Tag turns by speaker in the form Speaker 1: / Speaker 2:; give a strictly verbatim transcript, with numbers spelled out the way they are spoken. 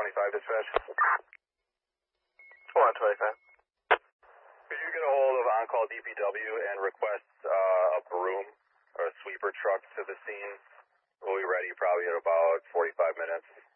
Speaker 1: twenty-five dispatch.
Speaker 2: one twenty-five.
Speaker 1: Could you get a hold of on-call D P W and request uh, a broom or a sweeper truck to the scene? We'll be ready probably in about forty-five minutes.